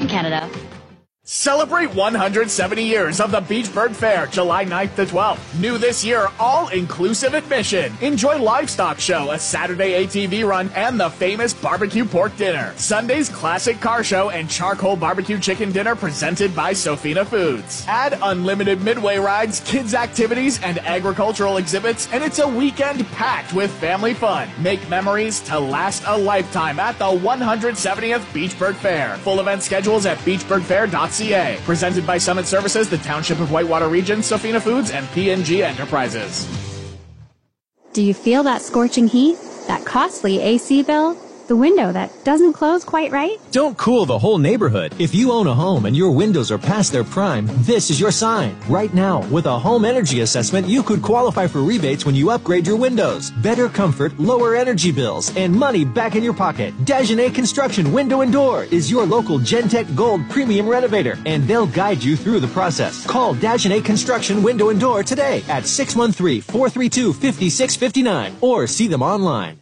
Canada. Celebrate 170 years of the Beachburg Fair, July 9th to 12th. New this year, all-inclusive admission. Enjoy Livestock Show, a Saturday ATV run, and the famous barbecue pork dinner. Sunday's classic car show and charcoal barbecue chicken dinner presented by Sofina Foods. Add unlimited midway rides, kids activities, and agricultural exhibits, and it's a weekend packed with family fun. Make memories to last a lifetime at the 170th Beachburg Fair. Full event schedules at beachburgfair.ca. Presented by Summit Services, the Township of Whitewater Region, Sofina Foods, and P&G Enterprises. Do you feel that scorching heat? That costly AC bill? The window that doesn't close quite right? Don't cool the whole neighborhood. If you own a home and your windows are past their prime, this is your sign. Right now, with a home energy assessment, you could qualify for rebates when you upgrade your windows. Better comfort, lower energy bills, and money back in your pocket. Dagenet Construction Window and Door is your local Gentech Gold Premium Renovator, and they'll guide you through the process. Call Dagenet Construction Window and Door today at 613-432-5659 or see them online.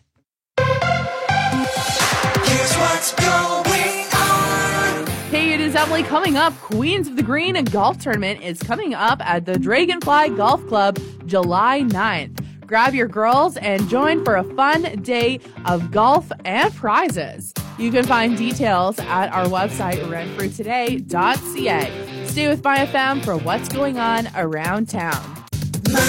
Hey, it is Emily. Coming up, Queens of the Green Golf Tournament is coming up at the Dragonfly Golf Club July 9th. Grab your girls and join for a fun day of golf and prizes. You can find details at our website, renfrewtoday.ca. Stay with MyFM for what's going on around town.